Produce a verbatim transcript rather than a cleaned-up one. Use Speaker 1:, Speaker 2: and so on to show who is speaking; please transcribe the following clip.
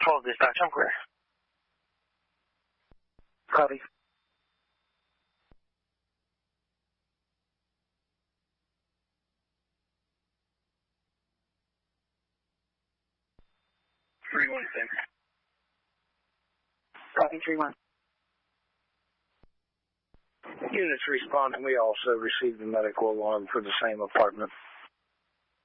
Speaker 1: twelve dispatch, I'm clear. Copy. three one six. Copy, three one.
Speaker 2: Units responding, we also received a medical alarm for the same apartment.